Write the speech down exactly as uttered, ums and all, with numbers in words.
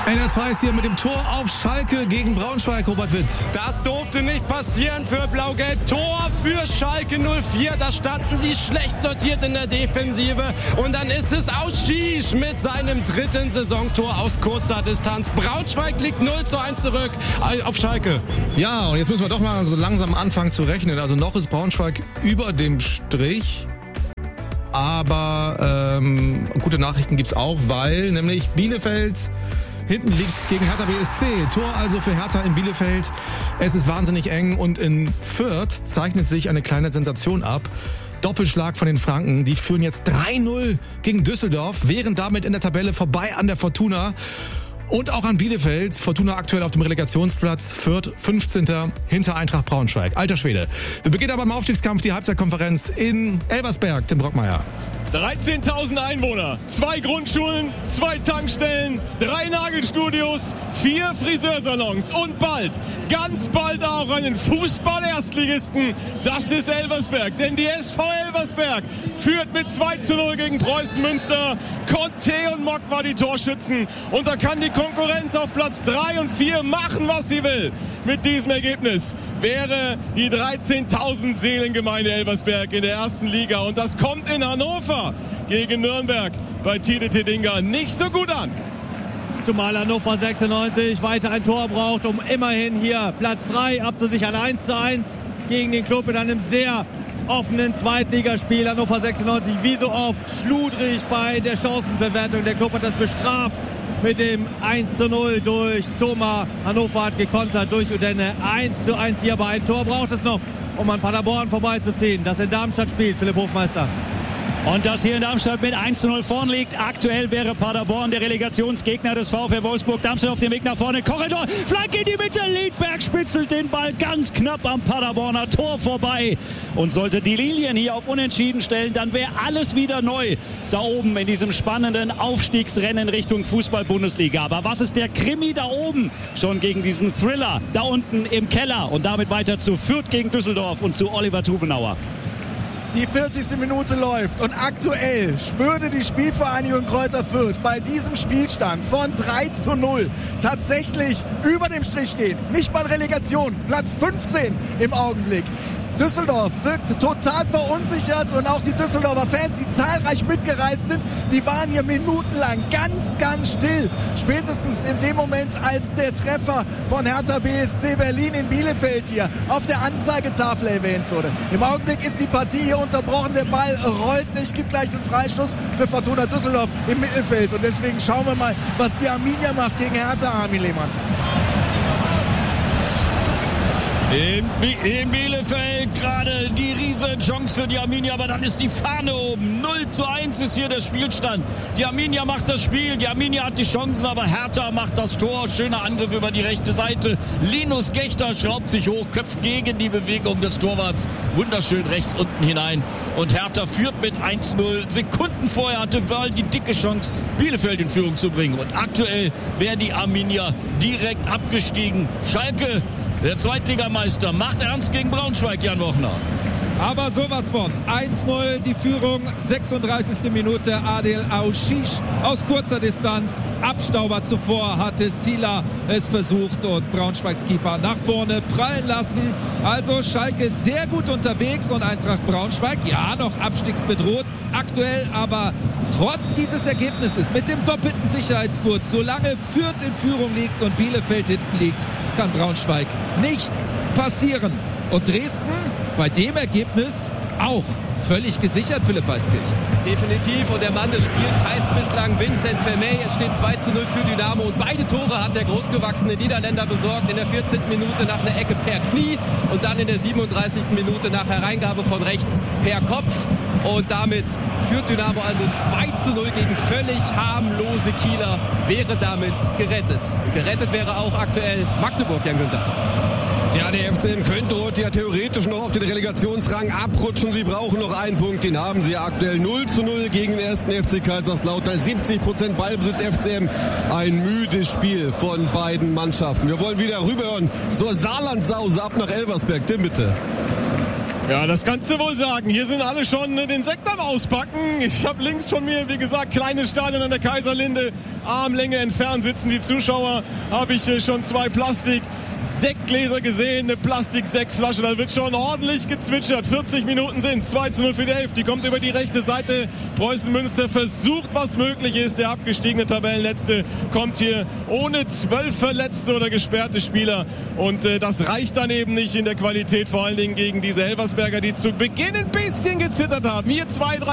N R zwei ist hier mit dem Tor auf Schalke gegen Braunschweig, Robert Witt. Das durfte nicht passieren für Blau-Gelb. Tor für Schalke null vier. Da standen sie schlecht sortiert in der Defensive. Und dann ist es Ausschisch mit seinem dritten Saisontor aus kurzer Distanz. Braunschweig liegt null zu eins zurück auf Schalke. Ja, und jetzt müssen wir doch mal so langsam anfangen zu rechnen. Also noch ist Braunschweig über dem Strich. Aber ähm, gute Nachrichten gibt's auch, weil nämlich Bielefeld hinten liegt gegen Hertha B S C. Tor also für Hertha in Bielefeld. Es ist wahnsinnig eng und in Fürth zeichnet sich eine kleine Sensation ab. Doppelschlag von den Franken. Die führen jetzt drei null gegen Düsseldorf, wären damit in der Tabelle vorbei an der Fortuna. Und auch an Bielefeld. Fortuna aktuell auf dem Relegationsplatz. Fürth fünfzehnter hinter Eintracht Braunschweig. Alter Schwede. Wir beginnen aber im Aufstiegskampf die Halbzeitkonferenz in Elversberg. Tim Brockmeier. dreizehntausend Einwohner, zwei Grundschulen, zwei Tankstellen, drei Nagelstudios, vier Friseursalons und bald, ganz bald auch einen Fußball-Erstligisten. Das ist Elversberg, denn die S V Elversberg führt mit zwei zu null gegen Preußen Münster. Conte und Mock war die Torschützen und da kann die Konkurrenz auf Platz drei und vier machen, was sie will. Mit diesem Ergebnis wäre die dreizehntausend Seelengemeinde Elversberg in der ersten Liga und das kommt in Hannover gegen Nürnberg bei Tide Tedinga nicht so gut an. Zumal Hannover sechsundneunzig weiter ein Tor braucht, um immerhin hier Platz drei abzusichern. eins zu eins gegen den Klub in einem sehr offenen Zweitligaspiel. Hannover sechsundneunzig wie so oft schludrig bei der Chancenverwertung. Der Klub hat das bestraft mit dem eins zu null durch Zoma. Hannover hat gekontert durch Udenne. eins zu eins hier, aber ein Tor braucht es noch, um an Paderborn vorbeizuziehen, das in Darmstadt spielt. Philipp Hofmeister. Und das hier in Darmstadt mit eins zu null vorn liegt. Aktuell wäre Paderborn der Relegationsgegner des VfL Wolfsburg. Darmstadt auf dem Weg nach vorne. Korridor, Flanke in die Mitte. Liedberg spitzelt den Ball ganz knapp am Paderborner Tor vorbei. Und sollte die Linien hier auf Unentschieden stellen, dann wäre alles wieder neu da oben in diesem spannenden Aufstiegsrennen Richtung Fußball-Bundesliga. Aber was ist der Krimi da oben schon gegen diesen Thriller da unten im Keller? Und damit weiter zu Fürth gegen Düsseldorf und zu Oliver Tubenauer. Die vierzigste Minute läuft und aktuell würde die Spielvereinigung Kräuter Fürth bei diesem Spielstand von drei zu null tatsächlich über dem Strich stehen. Nicht mal Relegation, Platz fünfzehn im Augenblick. Düsseldorf wirkt total verunsichert und auch die Düsseldorfer Fans, die zahlreich mitgereist sind, die waren hier minutenlang ganz, ganz still. Spätestens in dem Moment, als der Treffer von Hertha B S C Berlin in Bielefeld hier auf der Anzeigetafel erwähnt wurde. Im Augenblick ist die Partie hier unterbrochen, der Ball rollt nicht, gibt gleich einen Freistoß für Fortuna Düsseldorf im Mittelfeld. Und deswegen schauen wir mal, was die Arminia macht gegen Hertha, Armin Lehmann. In, in Bielefeld gerade die riesen Chance für die Arminia, aber dann ist die Fahne oben. null zu eins ist hier der Spielstand. Die Arminia macht das Spiel, die Arminia hat die Chancen, aber Hertha macht das Tor. Schöner Angriff über die rechte Seite. Linus Gächter schraubt sich hoch, köpft gegen die Bewegung des Torwarts. Wunderschön rechts unten hinein. Und Hertha führt mit eins zu null. Sekunden vorher hatte Wörl die dicke Chance, Bielefeld in Führung zu bringen. Und aktuell wäre die Arminia direkt abgestiegen. Schalke, der Zweitligameister, macht ernst gegen Braunschweig, Jan Wochner. Aber sowas von. eins zu null die Führung, sechsunddreißigste Minute. Adel Ausschisch aus kurzer Distanz. Abstauber zuvor hatte Sila es versucht und Braunschweigs Keeper nach vorne prallen lassen. Also Schalke sehr gut unterwegs und Eintracht Braunschweig, ja, noch abstiegsbedroht. Aktuell aber trotz dieses Ergebnisses mit dem doppelten Sicherheitsgurt, solange Fürth in Führung liegt und Bielefeld hinten liegt, kann Braunschweig nichts passieren. Und Dresden bei dem Ergebnis auch völlig gesichert, Philipp Weiskirch. Definitiv, und der Mann des Spiels heißt bislang Vincent Vermey. Es steht zwei zu null für Dynamo und beide Tore hat der großgewachsene Niederländer besorgt. In der vierzehnten Minute nach einer Ecke per Knie und dann in der siebenunddreißigsten Minute nach Hereingabe von rechts per Kopf. Und damit führt Dynamo also zwei zu null gegen völlig harmlose Kieler, wäre damit gerettet. Gerettet wäre auch aktuell Magdeburg, Jan Günther. Ja, der F C M könnte heute ja theoretisch noch auf den Relegationsrang abrutschen. Sie brauchen noch einen Punkt, den haben sie aktuell. null zu null gegen den ersten F C Kaiserslautern. siebzig Prozent Ballbesitz F C M. Ein müdes Spiel von beiden Mannschaften. Wir wollen wieder rüberhören zur Saarlandsause ab nach Elversberg. Tim, bitte. Ja, das kannst du wohl sagen. Hier sind alle schon den Sekt am Auspacken. Ich habe links von mir, wie gesagt, kleines Stadion an der Kaiserlinde. Armlänge entfernt sitzen die Zuschauer. Habe ich schon zwei Plastik Sektgläser gesehen, eine Plastik-Sektflasche, da wird schon ordentlich gezwitschert. vierzig Minuten sind zwei zu null für die Elf. Die kommt über die rechte Seite. Preußen Münster versucht, was möglich ist. Der abgestiegene Tabellenletzte kommt hier ohne zwölf verletzte oder gesperrte Spieler. Und äh, das reicht dann eben nicht in der Qualität, vor allen Dingen gegen diese Elversberger, die zu Beginn ein bisschen gezittert haben. Hier zwei, drei